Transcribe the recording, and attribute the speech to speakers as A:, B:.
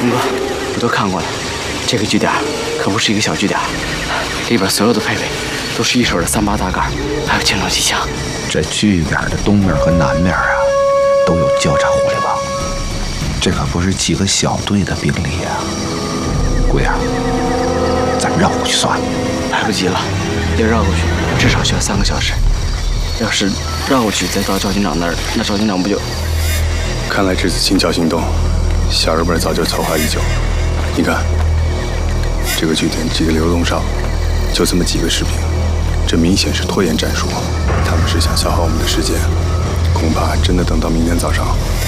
A: 峰哥，我都看过了，这个据点可不是一个小据点，里边所有的配备都是一手的3-8大杆，还有轻重机枪。
B: 这据点的东面和南面啊，都有交叉火力网，这可不是几个小队的兵力呀。贵儿，咱绕过去算了。
A: 来不及了，要绕过去至少需要3个小时。要是绕过去再到赵警长那儿，那赵警长不就……
C: 看来这次清剿行动，小日本早就筹划已久。你看，这个据点几个流动哨，就这么几个士兵，这明显是拖延战术。他们是想消耗我们的时间，恐怕真的等到明天早上，